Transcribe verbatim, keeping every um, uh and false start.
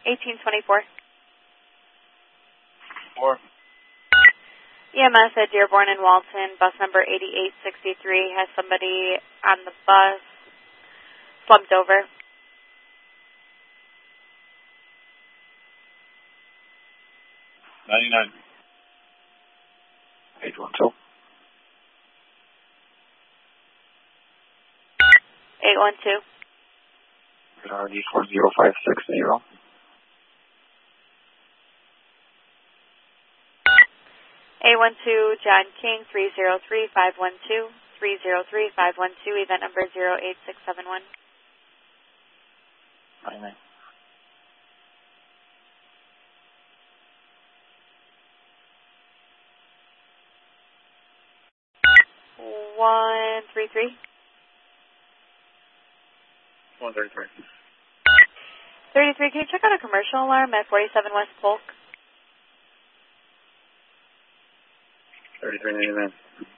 eighteen twenty-four. Four. E M S at Dearborn and Walton, bus number eighty-eight sixty-three, has somebody on the bus slumped over. ninety-nine. eight one two. eight one two. R D four zero five six zero. eight one two, John King, three zero three five one two, three zero three five one two, event number zero eight six seven one. ninety-nine. one three three. one thirty-three. thirty-three, can you check out a commercial alarm at forty-seven West Polk? thirty-three ninety-nine.